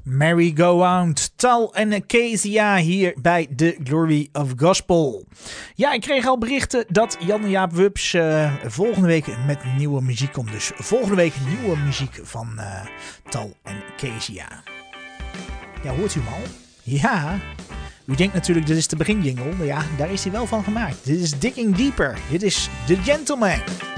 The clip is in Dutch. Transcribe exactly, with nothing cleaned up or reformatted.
Merry Go Round, Tal en Kezia hier bij The Glory of Gospel. Ja, ik kreeg al berichten dat Jan-Jaap Wubs uh, volgende week met nieuwe muziek komt. Dus volgende week nieuwe muziek van uh, Tal en Kezia. Ja, hoort u hem al? Ja, u denkt natuurlijk dit is de beginjingle. Ja, daar is hij wel van gemaakt. Dit is Digging Deeper. Dit is The Gentleman.